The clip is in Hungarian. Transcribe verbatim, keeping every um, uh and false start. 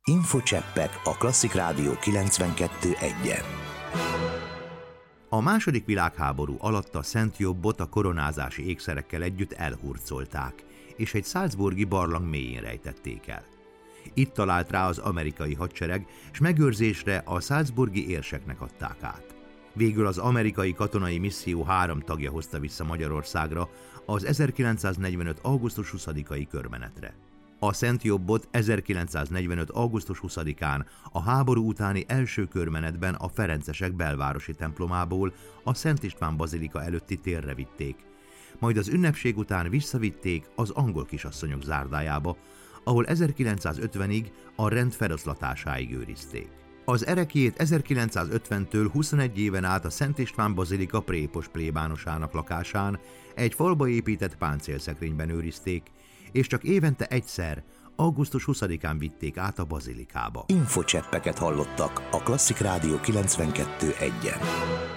Infocseppek a Klasszik Rádió kilencvenkettő egyen. A második világháború alatt a Szent Jobbot a koronázási ékszerekkel együtt elhurcolták, és egy salzburgi barlang mélyén rejtették el. Itt talált rá az amerikai hadsereg, s megőrzésre a salzburgi érseknek adták át. Végül az amerikai katonai misszió három tagja hozta vissza Magyarországra az ezerkilencszáznegyvenöt. augusztus huszadikai körmenetre. A Szent Jobbot ezerkilencszáznegyvenöt. augusztus huszadikán a háború utáni első körmenetben a ferencesek belvárosi templomából a Szent István bazilika előtti térre vitték, majd az ünnepség után visszavitték az angol kisasszonyok zárdájába, ahol ezerkilencszázötvenig a rend feloszlatásáig őrizték. Az ereklyét ezerkilencszázötventől huszonegy éven át a Szent István bazilika prépos plébánosának lakásán egy falba épített páncélszekrényben őrizték, és csak évente egyszer, augusztus huszadikán vitték át a bazilikába. Infocseppeket hallottak a Klasszik Rádió kilencvenkettő egyen.